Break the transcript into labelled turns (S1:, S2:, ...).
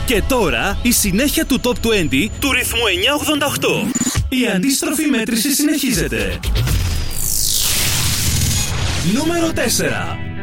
S1: Και τώρα η συνέχεια του Top 20 του ρυθμού 988. Η αντίστροφη μέτρηση συνεχίζεται. Νούμερο 4.